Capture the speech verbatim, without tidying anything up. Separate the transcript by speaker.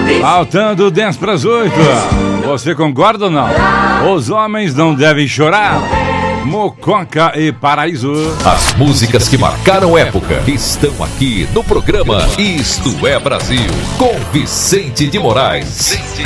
Speaker 1: Faltando dez para as oito. Você concorda ou não? Os homens não devem chorar. Mococa e Paraíso.
Speaker 2: As músicas que marcaram época estão aqui no programa Isto é Brasil, com Vicente de Moraes.